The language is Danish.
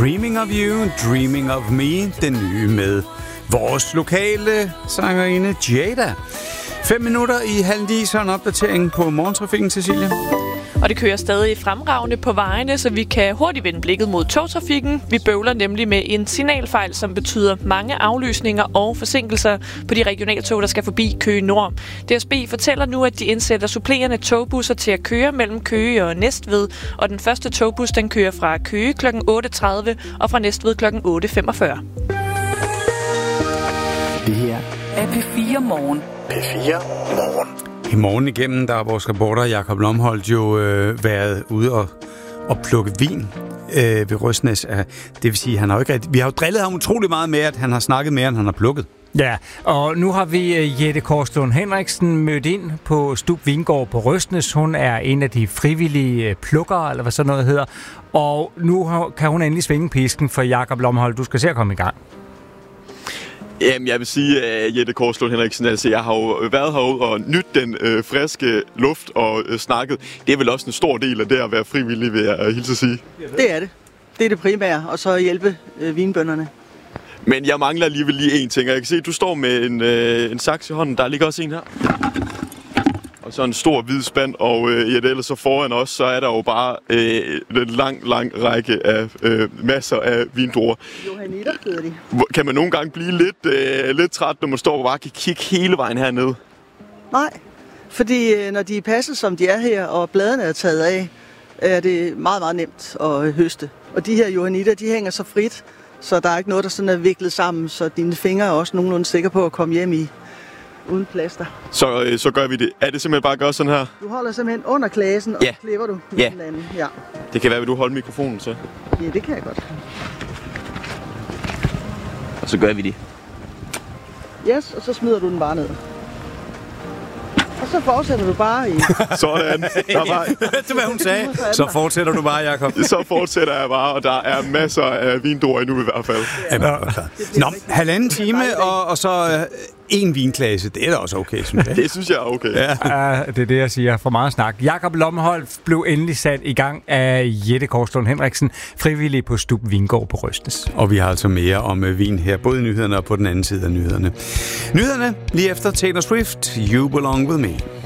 Dreaming of You, Dreaming of Me, den nye med vores lokale sangerinde Jada. 5 minutter i 8:30, så en opdatering på morgentrafikken, Cecilia. Og det kører stadig fremragende på vejene, så vi kan hurtigt vende blikket mod togtrafikken. Vi bøvler nemlig med en signalfejl, som betyder mange aflysninger og forsinkelser på de regionaltog, der skal forbi Køge Nord. DSB fortæller nu, at de indsætter supplerende togbusser til at køre mellem Køge og Næstved, og den første togbus den kører fra Køge kl. 8.30 og fra Næstved kl. 8.45. Det her er P4 Morgen. P4 Morgen. I morgen igennem, der har vores reporter Jakob Lomholdt jo været ude og plukke vin ved Røsnæs. Det vil sige, han har jo ikke vi har jo drillet ham utrolig meget med, at han har snakket mere, end han har plukket. Ja, og nu har vi Jette Korslund Henriksen mødt ind på Stub Vingård på Røsnæs. Hun er en af de frivillige plukkere, eller hvad sådan noget hedder. Og nu kan hun endelig svinge pisken for Jakob Lomholdt. Du skal se at komme i gang. Jamen, jeg vil sige, Jette Korslund Henriksen, altså jeg har jo været herude og nydt den friske luft og snakket. Det er vel også en stor del af det at være frivillig, vil jeg hilse at sige. Det er det. Det er det primære, og så hjælpe vinbønderne. Men jeg mangler alligevel lige en ting, og jeg kan se, at du står med en saks i hånden. Der ligger også en her. Og så en stor hvid spand, og ellers så foran os, så er der jo bare en lang række af masser af vindruer. Johanniter hedder de. Kan man nogle gange blive lidt træt, når man står og bare kan kigge hele vejen hernede? Nej, fordi når de er passet, som de er her, og bladene er taget af, er det meget, meget nemt at høste. Og de her johanniter, de hænger så frit, så der er ikke noget, der sådan er viklet sammen, så dine fingre er også nogenlunde sikre på at komme hjem i. Uden plaster. Så gør vi det. Er det simpelthen bare at gøre sådan her? Du holder simpelthen under klasen, og så klipper du med den anden. Ja. Det kan være, at du holder mikrofonen så. Ja, det kan jeg godt. Og så gør vi det. Yes, og så smider du den bare ned. Og så fortsætter du bare i... Sådan. Det var, hvad hun sagde. Så fortsætter du bare, Jakob. Så fortsætter jeg bare, og der er masser af vindruer endnu i hvert fald. Nå, 1,5 time, og så en vinklasse. Det er da også okay, synes jeg. Det synes jeg er okay. Ja. Det er det, jeg siger. For meget snak. Jakob Lomholdt blev endelig sat i gang af Jette Korslund Henriksen, frivillig på Stub Vingård på Røsnæs. Og vi har altså mere om vin her, både i nyhederne og på den anden side af nyhederne. Nyhederne lige efter Taylor Swift, You Belong With Me.